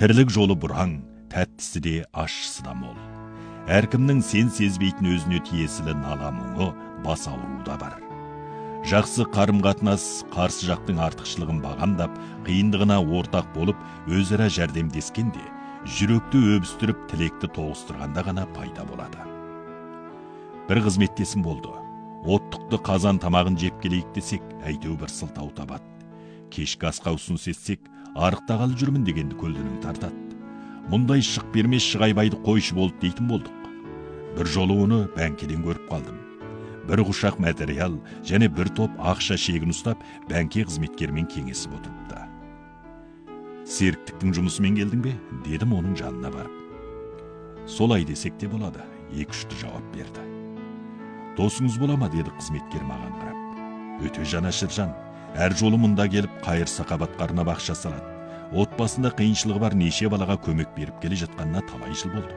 Тірлік жолы бұраң, тәттісі де ащысы да мол. Әркімнің сен сезбейтін өзіне тиесілі нала мұңы, бас ауруы да бар. Жақсы қарым-қатынас қарсы жақтың артықшылығын бағамдап, қиындығына ортақ болып, өзара жәрдемдескенде, жүректі өбістіріп, тілекті тоғыстырғанда ғана пайда болады. Бір қызметтесім болды. Оттықты қазан тамағын жеп келейік десек, әйтеу бір сылтау табады. Кешкі асқа ұсыныс етсек, арықтағалы жүрмін дегенді көлденең тартады. Мұндай шық бермес шығайбайды қойшы болды дейтін болдық. Бір жолы оны бәңкеден көріп қалдым. Бір құшақ материал және бір топ ақша шегін ұстап, бәңке қызметкермен кеңесіп отырыпты. Серіктіктің жұмысымен келдің бе? Дедім оның жанына барып. Солай десек те болады, екі-үшті жауап берді. Досыңыз бола ма? Деді қызметкер маған қарап. Өте жанашыр жан. Әр жолы мұнда келіп, қайыр-сақабатқа арнап ақша салады. Отбасында қиыншылығы бар неше балаға көмек беріп келе жатқанына талай жыл болды.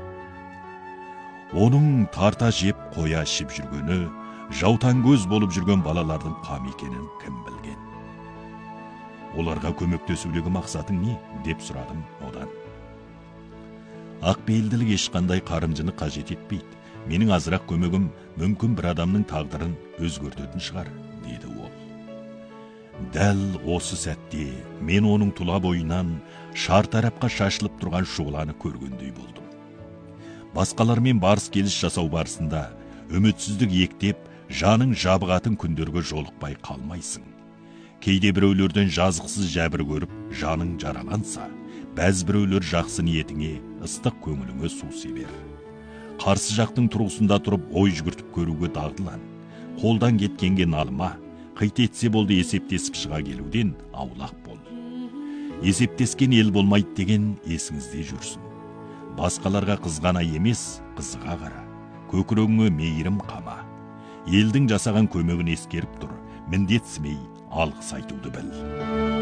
Оның тарта жеп қоя ішіп жүргені, жаутан көз болып жүрген балалардың қам екенін кім білген. Оларға көмектесудегі мақсатың не? Деп сұрадым одан. Ақпейілділік ешқандай қарымжыны қажет етпейді. Менің азырақ көмегім мүмкін бір адамның тағдырын өзгертетін шығар, деді ол. Дәл осы сәтте мен оның тұла бойынан шартарапқа шашылып тұрған шұғыланы көргендей болдым. Басқалармен барыс келіс жасау барысында үмітсіздік ектеп, жаның жабығатын күндерге жолықпай қалмайсың. Кейде біреулерден жазықсыз жәбір көріп, жаның жараланса, бәз біреулер жақсы ниетіңе, ыстық көңіліңе су себер. Қарсы жақтың тұрғысында тұрып ой жүгіртіп көруге дағдылан. Қолдан кеткенге налыма, қит етсе болды есептесіп шыға келуден аулақ бол. Есептескен ел болмайды деген есіңізде жүрсін. Басқаларға қызғана емес, қызыға қара. Көкірегіңе мейірім қама. Елдің жасаған көмегін ескеріп тұр, міндетсімей алғыс айтуды біл.